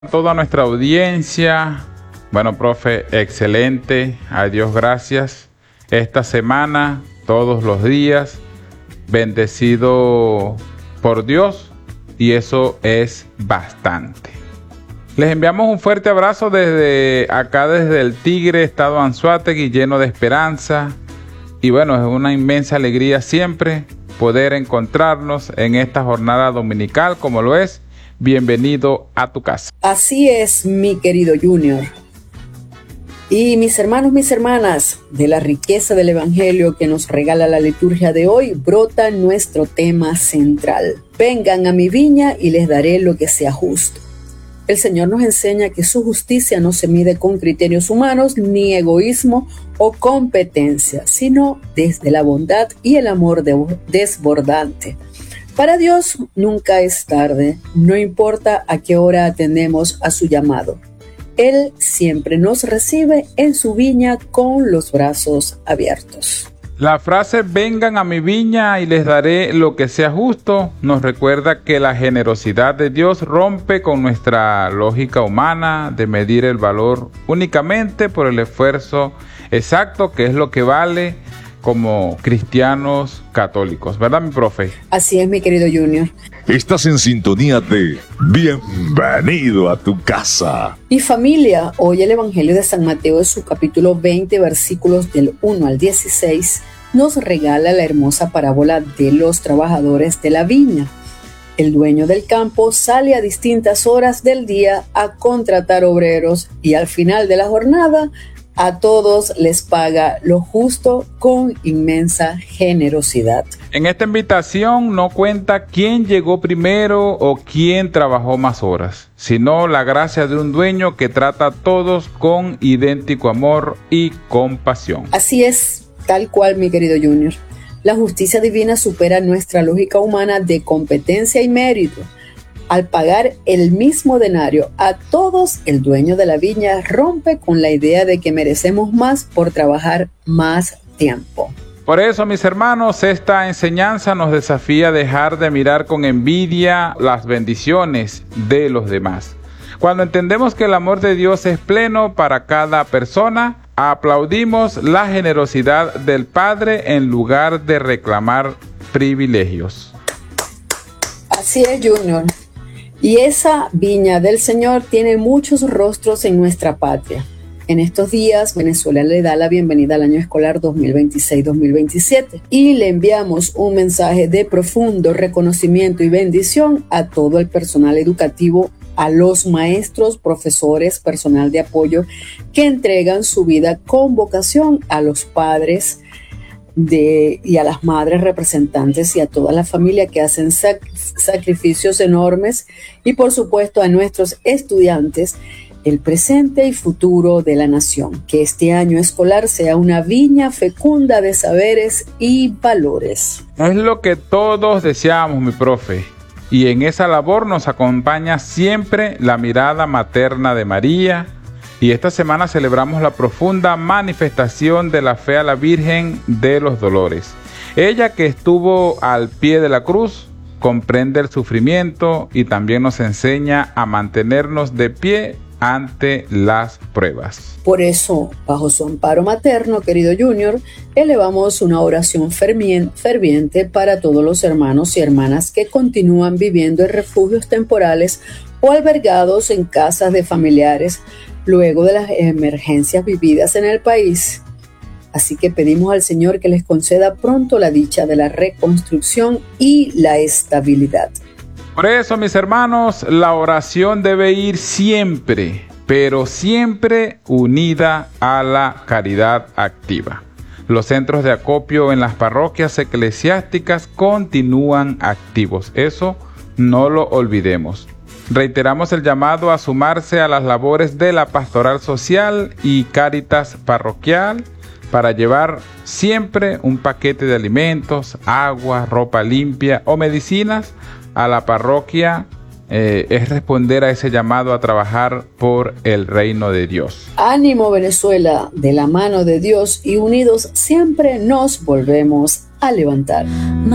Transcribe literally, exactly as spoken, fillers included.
Toda nuestra audiencia, bueno, profe, excelente, a Dios gracias. Esta semana, todos los días, bendecido por Dios, y eso es bastante. Les enviamos un fuerte abrazo desde acá, desde el Tigre, estado Anzoátegui, lleno de esperanza. Y bueno, es una inmensa alegría siempre poder encontrarnos en esta jornada dominical, como lo es. Bienvenido a tu casa. Así es, mi querido Junior. Y mis hermanos, mis hermanas, de la riqueza del Evangelio que nos regala la liturgia de hoy, brota nuestro tema central. Vengan a mi viña y les daré lo que sea justo. El Señor nos enseña que su justicia no se mide con criterios humanos, ni egoísmo o competencia, sino desde la bondad y el amor desbordante. Para Dios nunca es tarde, no importa a qué hora atendemos a su llamado. Él siempre nos recibe en su viña con los brazos abiertos. La frase "vengan a mi viña y les daré lo que sea justo" nos recuerda que la generosidad de Dios rompe con nuestra lógica humana de medir el valor únicamente por el esfuerzo exacto, que es lo que vale como cristianos católicos, ¿verdad, mi profe? Así es, mi querido Junior. Estás en sintonía de Bienvenido a tu casa. Y familia, hoy el Evangelio de San Mateo, en su capítulo veinte, versículos del uno al dieciséis, nos regala la hermosa parábola de los trabajadores de la viña. El dueño del campo sale a distintas horas del día a contratar obreros y al final de la jornada a todos les paga lo justo con inmensa generosidad. En esta invitación no cuenta quién llegó primero o quién trabajó más horas, sino la gracia de un dueño que trata a todos con idéntico amor y compasión. Así es, tal cual, mi querido Junior. La justicia divina supera nuestra lógica humana de competencia y mérito. Al pagar el mismo denario a todos, el dueño de la viña rompe con la idea de que merecemos más por trabajar más tiempo. Por eso, mis hermanos, esta enseñanza nos desafía a dejar de mirar con envidia las bendiciones de los demás. Cuando entendemos que el amor de Dios es pleno para cada persona, aplaudimos la generosidad del Padre en lugar de reclamar privilegios. Así es, Junior. Y esa viña del Señor tiene muchos rostros en nuestra patria. En estos días, Venezuela le da la bienvenida al año escolar dos mil veintiséis dos mil veintisiete y le enviamos un mensaje de profundo reconocimiento y bendición a todo el personal educativo, a los maestros, profesores, personal de apoyo que entregan su vida con vocación, a los padres De, y a las madres representantes y a toda la familia que hacen sac- sacrificios enormes, y por supuesto a nuestros estudiantes, el presente y futuro de la nación. Que este año escolar sea una viña fecunda de saberes y valores. Es lo que todos deseamos, mi profe, y en esa labor nos acompaña siempre la mirada materna de María. Y esta semana celebramos la profunda manifestación de la fe a la Virgen de los Dolores. Ella, que estuvo al pie de la cruz, comprende el sufrimiento y también nos enseña a mantenernos de pie ante las pruebas. Por eso, bajo su amparo materno, querido Junior, elevamos una oración ferviente para todos los hermanos y hermanas que continúan viviendo en refugios temporales o albergados en casas de familiares luego de las emergencias vividas en el país. Así que pedimos al Señor que les conceda pronto la dicha de la reconstrucción y la estabilidad. Por eso, mis hermanos, la oración debe ir siempre, pero siempre unida a la caridad activa. Los centros de acopio en las parroquias eclesiásticas continúan activos. Eso no lo olvidemos. Reiteramos el llamado a sumarse a las labores de la pastoral social y Cáritas parroquial para llevar siempre un paquete de alimentos, agua, ropa limpia o medicinas a la parroquia. Eh, es responder a ese llamado a trabajar por el reino de Dios. Ánimo, Venezuela, de la mano de Dios y unidos siempre nos volvemos a levantar.